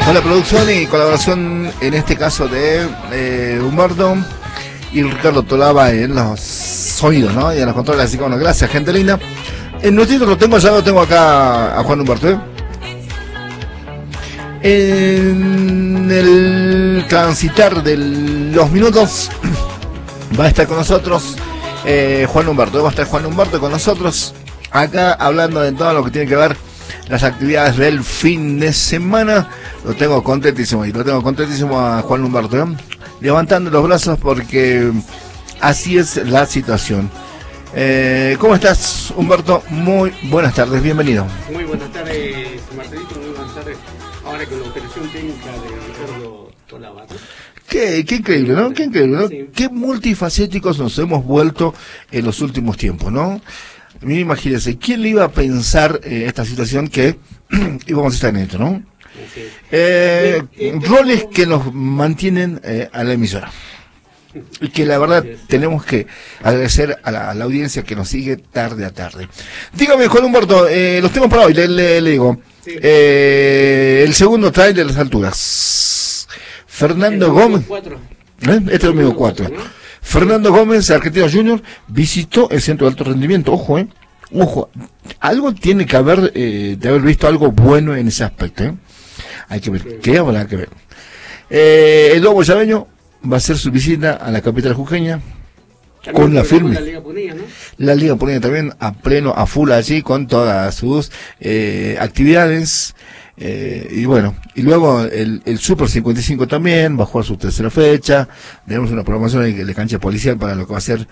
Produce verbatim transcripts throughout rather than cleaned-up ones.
Con la producción y colaboración, en este caso de eh, Humberto y Ricardo Tolaba en los sonidos, ¿no? Y en los controles, así que bueno, gracias, gente linda. El notito lo tengo, ya lo tengo acá a Juan Humberto, ¿eh? En el transitar de los minutos va a estar con nosotros eh, Juan Humberto, va a estar Juan Humberto con nosotros acá hablando de todo lo que tiene que ver las actividades del fin de semana. Lo tengo contentísimo y lo tengo contentísimo a Juan Humberto, ¿eh? Levantando los brazos porque así es la situación. Eh, ¿Cómo estás, Humberto? Muy buenas tardes, bienvenido. Muy buenas tardes, Marcelito, muy buenas tardes. Ahora con la operación técnica de Ricardo Tolaba. Qué, qué increíble, ¿no? Qué increíble, ¿no? Sí. Qué multifacéticos nos hemos vuelto en los últimos tiempos, ¿no? Mira, imagínense, ¿quién le iba a pensar eh, esta situación que íbamos a estar en esto, ¿no? Sí. Eh, Eh, eh, roles que nos mantienen eh, a la emisora. Y que la verdad tenemos que agradecer a la, a la audiencia que nos sigue tarde a tarde. Dígame, Juan Humberto, eh, los temas para hoy, le, le, le digo. Sí. Eh, el segundo trail de las alturas. Fernando el Gómez. cuatro. ¿Eh? Este es el domingo cuatro. ¿no? Fernando Gómez, Argentino Junior, visitó el centro de alto rendimiento. Ojo, eh. Ojo. Algo tiene que haber, eh, de haber visto algo bueno en ese aspecto, eh. Hay que ver. Sí. ¿Qué habrá que ver? Eh, el Lobo Llaveño va a hacer su visita a la capital jujeña. También Con la programó firme. La Liga Punilla, ¿no? La Liga Punilla también a pleno, a full allí con todas sus eh, actividades. Eh, y bueno, y luego el, el Super cincuenta y cinco también va a jugar su tercera fecha. Tenemos una programación de, de cancha policial para lo que va a ser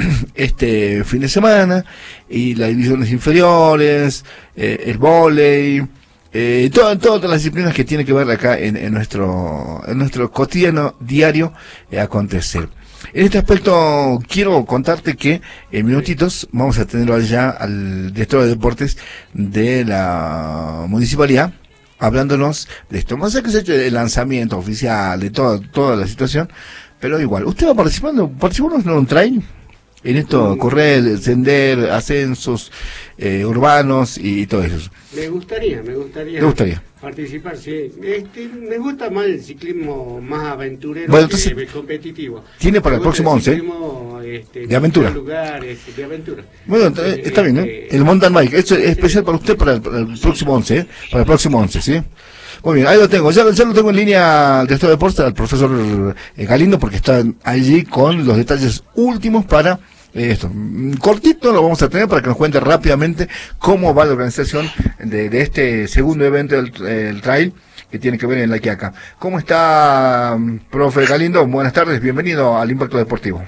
este fin de semana. Y las divisiones inferiores, eh, el vóley, eh, todo- todas las disciplinas que tiene que ver acá en, en nuestro en nuestro cotidiano diario eh, acontecer. En este aspecto quiero contarte que en minutitos vamos a tener allá al director de deportes de la municipalidad hablándonos de esto. Más allá que se ha hecho el lanzamiento oficial de toda, toda la situación, pero igual, ¿usted va participando? ¿Participamos en un trail? En esto, correr, descender, ascensos eh, urbanos y todo eso. Me gustaría, me gustaría. ¿Le gustaría? Participar, sí. Este, me gusta más el ciclismo más aventurero Bueno, que entonces, el competitivo. tiene para Me el gusta próximo once, ¿eh? ciclismo, este, De aventura. lugares, de aventura. Bueno, ent- está bien, ¿eh? El mountain bike, esto es especial para usted para el, para el próximo once, ¿eh? Para el próximo once, ¿sí? Muy bien, ahí lo tengo, ya, ya lo tengo en línea al director de deportes, al profesor eh, Galindo, porque está allí con los detalles últimos para eh, esto. Mm, Cortito lo vamos a tener para que nos cuente rápidamente cómo va la organización de, de este segundo evento del el trail que tiene que ver en la Quiaca. ¿Cómo está, mm, profe Galindo? Buenas tardes, bienvenido al Impacto Deportivo.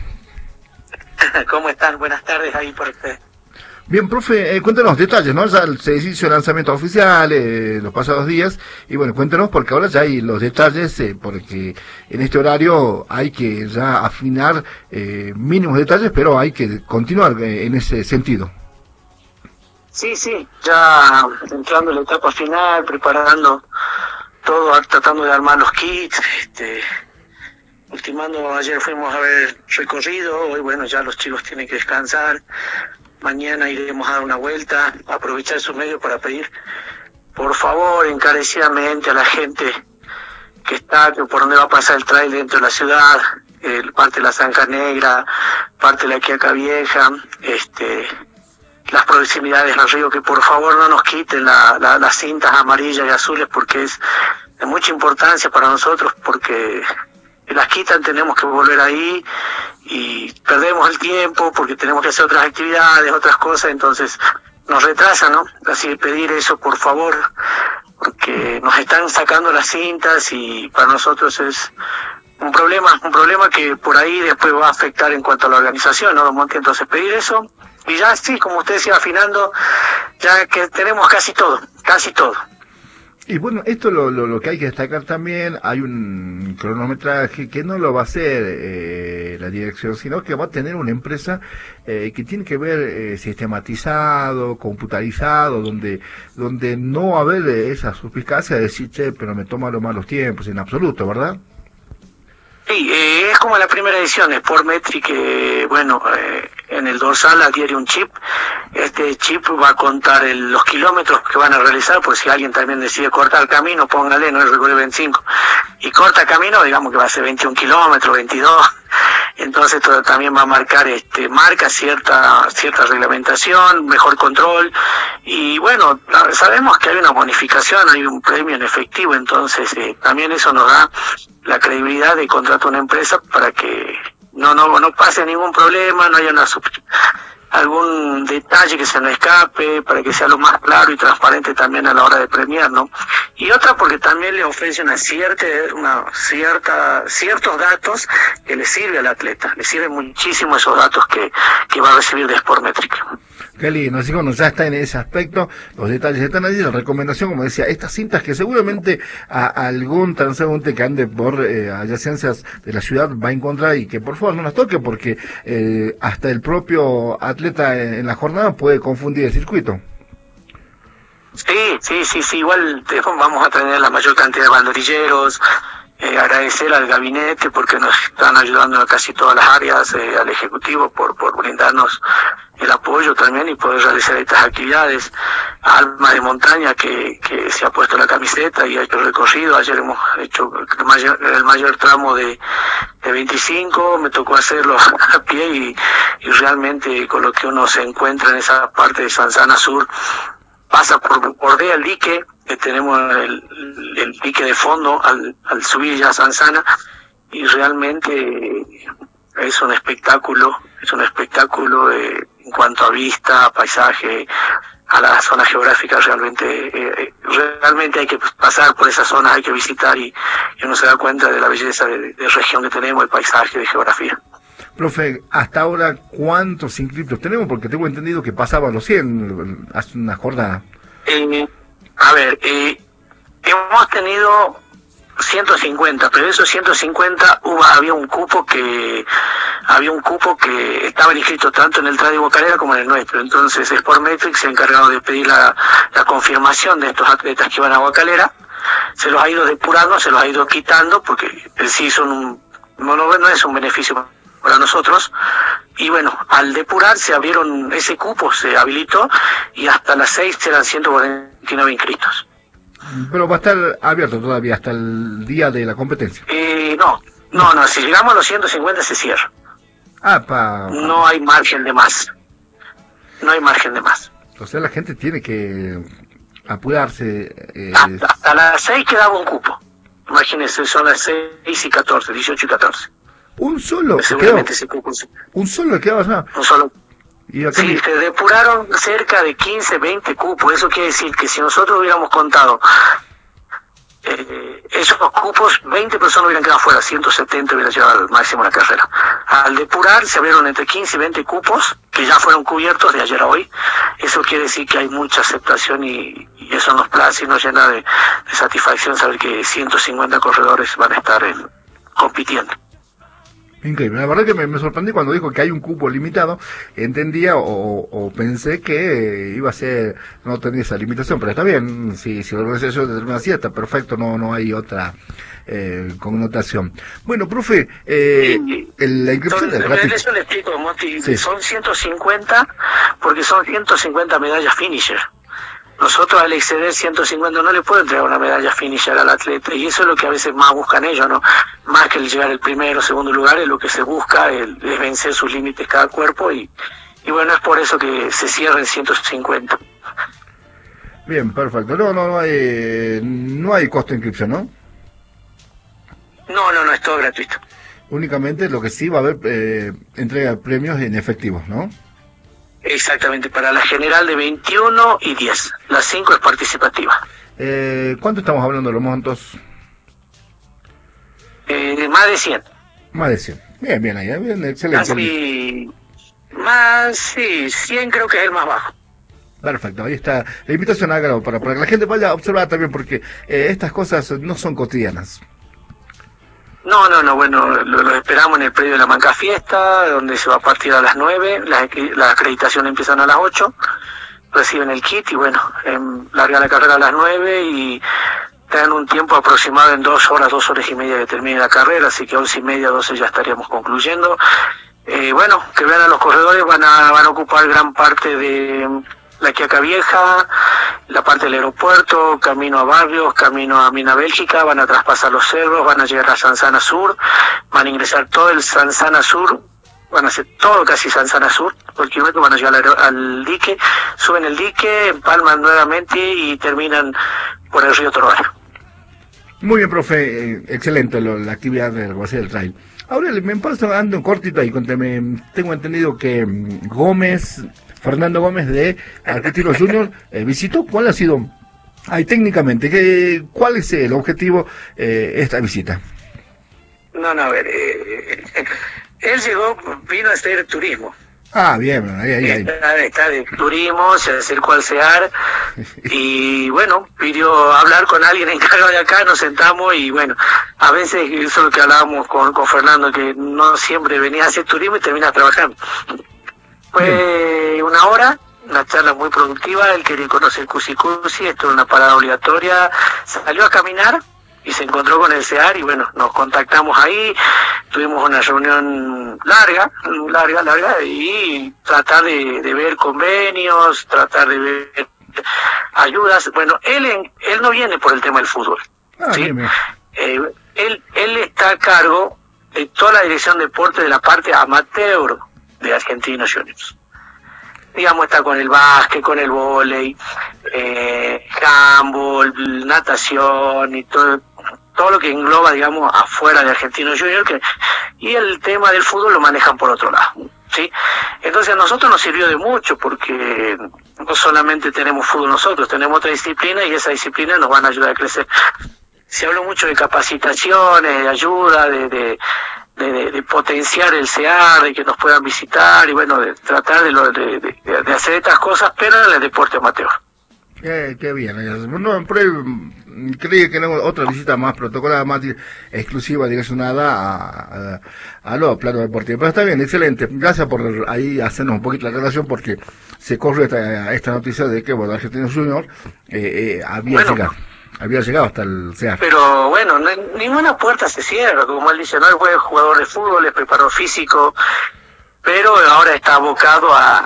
¿Cómo están? Buenas tardes ahí por usted. Bien, profe, eh, cuéntanos detalles, ¿no? Ya se hizo el lanzamiento oficial eh, los pasados días, y bueno, cuéntanos porque ahora ya hay los detalles, eh, porque en este horario hay que ya afinar eh, mínimos detalles, pero hay que continuar eh, en ese sentido. Sí, sí, ya entrando en la etapa final, preparando todo, tratando de armar los kits, este, ultimando, ayer fuimos a ver recorrido, hoy bueno, ya los chicos tienen que descansar, mañana iremos a dar una vuelta, aprovechar su medio para pedir, por favor, encarecidamente a la gente que está, que por donde va a pasar el trail dentro de la ciudad, eh, parte de la Zanja Negra, parte de la Quiaca Vieja, este, las proximidades al río, que por favor no nos quiten la, la, las cintas amarillas y azules, porque es de mucha importancia para nosotros, porque las quitan, tenemos que volver ahí y perdemos el tiempo porque tenemos que hacer otras actividades, otras cosas, entonces nos retrasa, ¿no? Así que pedir eso, por favor, porque nos están sacando las cintas y para nosotros es un problema, un problema que por ahí después va a afectar en cuanto a la organización, ¿no? Entonces pedir eso, y ya sí, como usted decía, afinando, ya que tenemos casi todo, casi todo. Y bueno, esto lo, lo, lo que hay que destacar también, hay un cronometraje que no lo va a hacer eh, la dirección, sino que va a tener una empresa eh, que tiene que ver eh, sistematizado, computarizado, donde donde no va a haber eh, esa suspicacia de decir, che, pero me toma los malos tiempos, en absoluto, ¿verdad? Sí, eh, es como la primera edición, Sportmetric, que bueno, eh, en el dorsal adhiere un chip. Este chip va a contar el, los kilómetros que van a realizar, por si alguien también decide cortar el camino, póngale, no es recorrido veinticinco, y corta camino, digamos que va a ser veintiún kilómetros, veintidós, entonces esto también va a marcar, este, marca cierta, cierta reglamentación, mejor control, y bueno, sabemos que hay una bonificación, hay un premio en efectivo, entonces eh, también eso nos da la credibilidad de contratar una empresa para que no no no pase ningún problema, no haya una algún detalle que se nos escape, para que sea lo más claro y transparente también a la hora de premiar, ¿no? Y otra porque también le ofrece una cierta, una cierta, ciertos datos que le sirve al atleta, le sirven muchísimo esos datos que, que va a recibir de Sportmetric. Qué lindo, así como ya está en ese aspecto, los detalles están allí, la recomendación, como decía, estas cintas que seguramente a, a algún transeúnte que ande por eh, adyacencias de la ciudad va a encontrar y que por favor no las toque porque eh, hasta el propio atleta en, en la jornada puede confundir el circuito. Sí, sí, sí, sí, igual vamos a tener la mayor cantidad de banderilleros, eh, agradecer al gabinete porque nos están ayudando en casi todas las áreas, eh, al ejecutivo por, por brindarnos el apoyo también y poder realizar estas actividades. A Alma de Montaña que, que se ha puesto la camiseta y ha hecho el recorrido. Ayer hemos hecho el mayor, el mayor tramo de, de veinticinco, me tocó hacerlo a pie y, y realmente con lo que uno se encuentra en esa parte de Sanzana Sur, pasa por, bordea el dique, que tenemos el, el dique de fondo al, al subir ya a Sanzana y realmente es un espectáculo, es un espectáculo de, en cuanto a vista, paisaje, a la zona geográfica, realmente eh, realmente hay que pasar por esa zona, hay que visitar y, y uno se da cuenta de la belleza de, de región que tenemos, el paisaje, de geografía. Profe, hasta ahora, ¿cuántos inscriptos tenemos? Porque tengo entendido que pasaban los cien hace una jornada. Eh, a ver, eh, hemos tenido ciento cincuenta, pero de esos ciento cincuenta hubo, había un cupo que había un cupo que estaba inscrito tanto en el Tradi Bocalera como en el nuestro. Entonces Sportmetric se ha encargado de pedir la, la confirmación de estos atletas que iban a Bocalera, se los ha ido depurando, se los ha ido quitando porque en sí son un, no, no es un beneficio para nosotros, y bueno, al depurar se abrieron, ese cupo se habilitó y hasta las seis serán ciento cuarenta y nueve inscritos. Pero va a estar abierto todavía hasta el día de la competencia. Eh, no, no, no, si llegamos a los ciento cincuenta se cierra. Ah, pa... No hay margen de más. No hay margen de más. O sea, la gente tiene que apurarse. Eh... Hasta, hasta las seis quedaba un cupo. Imagínense, son las seis y catorce, dieciocho y catorce. ¿Un solo? Seguramente ese cupo. ¿Un solo quedaba ya? Un solo. ¿Y acá sí, se depuraron cerca de quince, veinte cupos. Eso quiere decir que si nosotros hubiéramos contado eh, esos cupos, veinte personas hubieran quedado fuera, ciento setenta hubieran llegado al máximo de la carrera. Al depurar se abrieron entre quince y veinte cupos que ya fueron cubiertos de ayer a hoy. Eso quiere decir que hay mucha aceptación y, y eso nos place y nos llena de, de satisfacción saber que ciento cincuenta corredores van a estar en, compitiendo. Increíble, la verdad que me, me sorprendí cuando dijo que hay un cupo limitado, entendía o, o pensé que iba a ser, no tenía esa limitación, pero está bien, si, si la organización determina así, está perfecto, no no hay otra eh, connotación. Bueno, profe, eh, sí, el, la inscripción son, es gratis. Eso le explico, Monty, Sí. Son ciento cincuenta porque son ciento cincuenta medallas finisher. Nosotros al exceder ciento cincuenta no le puedo entregar una medalla finisher al atleta y eso es lo que a veces más buscan ellos, ¿no? Más que el llegar el primero o segundo lugar, es lo que se busca, el, es vencer sus límites cada cuerpo y, y bueno, es por eso que se cierra en ciento cincuenta. Bien, perfecto. No, no, no hay, no hay costo de inscripción, ¿no? No, no, no, es todo gratuito. Únicamente lo que sí va a haber eh, entrega de premios en efectivos, ¿no? Exactamente, para la general de veintiuno y diez. La cinco es participativa. Eh, ¿Cuánto estamos hablando de los montos? Eh, más de cien. Más de cien. Bien, bien, ahí, bien, excelente. Casi, más, sí, cien creo que es el más bajo. Perfecto, ahí está la invitación, hágalo, para, para que la gente vaya a observar también, porque eh, estas cosas no son cotidianas. No, no, no, bueno, lo, lo esperamos en el predio de la Manca Fiesta, donde se va a partir a las nueve, las, las acreditaciones empiezan a las ocho, reciben el kit y bueno, eh, larga la carrera a las nueve y dan un tiempo aproximado en dos horas, dos horas y media que termine la carrera, así que a once y media, doce ya estaríamos concluyendo. Eh, bueno, que vean a los corredores, van a, van a ocupar gran parte de la Quiaca Vieja, la parte del aeropuerto, camino a Barrios, camino a Mina Bélgica, van a traspasar los cerros, van a llegar a Sanzana Sur, van a ingresar todo el Sanzana Sur, van a hacer todo casi Sanzana Sur, por el kilómetro, van a llegar al, al dique, suben el dique, empalman nuevamente y terminan por el río Toroar. Muy bien, profe, eh, excelente lo, la actividad del Guacía del Trail. Ahora me paso dando cortito ahí, cuéntame, tengo entendido que um, Gómez, Fernando Gómez de Argentinos Juniors, eh, visitó. ¿Cuál ha sido, ahí técnicamente, qué, cuál es el objetivo de eh, esta visita? No, no, a ver, eh, él llegó, vino a hacer turismo. Ah, bien, ahí, ahí, ahí. Está, está de turismo, se acercó al C E A R y bueno, pidió hablar con alguien encargado de acá, nos sentamos y bueno, a veces eso es lo que hablábamos con, con Fernando, que no siempre venía a hacer turismo y terminas trabajando. Fue bien. Una hora, una charla muy productiva, él quería conocer Cusi Cusi, esto es una parada obligatoria, salió a caminar y se encontró con el C E A R y bueno, nos contactamos ahí, tuvimos una reunión larga, larga, larga, y tratar de, de ver convenios, tratar de ver ayudas. Bueno, él en, él no viene por el tema del fútbol, ah, ¿sí? Bien, bien. Eh, él, él está a cargo de toda la dirección de deporte de la parte amateur de Argentinos Juniors. Digamos, está con el básquet, con el vóley, eh, handball, natación y todo, todo lo que engloba, digamos, afuera de Argentinos Juniors, que, y el tema del fútbol lo manejan por otro lado, ¿sí? Entonces a nosotros nos sirvió de mucho, porque no solamente tenemos fútbol nosotros, tenemos otra disciplina y esa disciplina nos van a ayudar a crecer. Se habló mucho de capacitaciones, de ayuda, de... de De, de, de potenciar el C E A R, de que nos puedan visitar y bueno, de tratar de, lo, de, de, de hacer estas cosas, pero en el deporte amateur. Eh, qué bien. No, pero creí que era otra visita más protocolada, más exclusiva, direccionada a, a, a lo plano deportivo. Pero está bien, excelente. Gracias por ahí hacernos un poquito la relación, porque se corre esta, esta noticia de que, bueno, Argentinos Juniors eh, eh, había bueno, llegado. Había llegado hasta el C E A R. Pero bueno, no, ninguna puerta se cierra, como él dice, no es buen jugador de fútbol, es preparador físico, pero ahora está abocado a,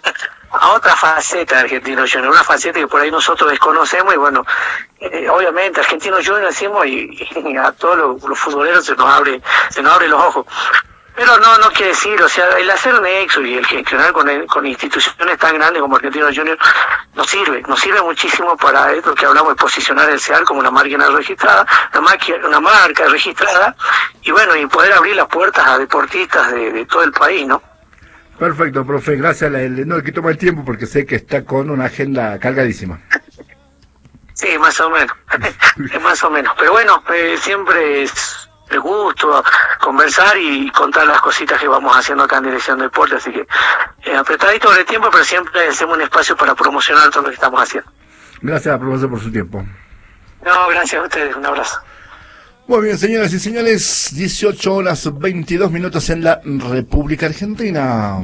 a otra faceta de Argentinos Juniors, una faceta que por ahí nosotros desconocemos y bueno, eh, obviamente Argentinos Juniors decimos y, y a todos los, los futboleros se nos abre, se nos abre los ojos. Pero no, no quiere decir, o sea, el hacer nexo y el gestionar con, el, con instituciones tan grandes como Argentinos Juniors nos sirve, nos sirve muchísimo para esto que hablamos de posicionar el C E A R como una máquina registrada, una, máquina, una marca registrada, y bueno, y poder abrir las puertas a deportistas de, de todo el país, ¿no? Perfecto, profe, gracias. No le quito más tiempo porque sé que está con una agenda cargadísima. Sí, más o menos, más o menos, pero bueno, eh, siempre es... de gusto conversar y contar las cositas que vamos haciendo acá en Dirección de Deporte, así que eh, apretadito de tiempo, pero siempre hacemos un espacio para promocionar todo lo que estamos haciendo. Gracias, profesor, por su tiempo. No, gracias a ustedes, un abrazo. Muy bien, señoras y señores, dieciocho horas veintidós minutos en la República Argentina.